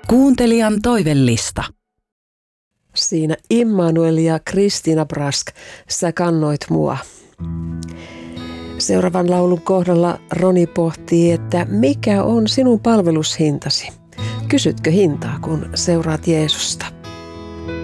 Kuuntelijan toivellista. Siinä Immanuel ja Kristiina Brask, sä kannoit mua. Seuraavan laulun kohdalla Roni pohtii, että mikä on sinun palvelushintasi? Kysytkö hintaa, kun seuraat Jeesusta?